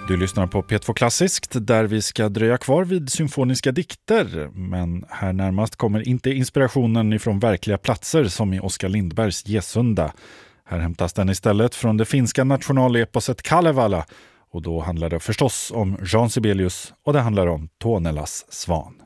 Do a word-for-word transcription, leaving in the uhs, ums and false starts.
Du lyssnar på P två Klassiskt där vi ska dröja kvar vid symfoniska dikter. Men här närmast kommer inte inspirationen ifrån verkliga platser som i Oskar Lindbergs Gesunda. Här hämtas den istället från det finska nationaleposet Kalevala. Och då handlar det förstås om Jean Sibelius och det handlar om Tuonelas svan.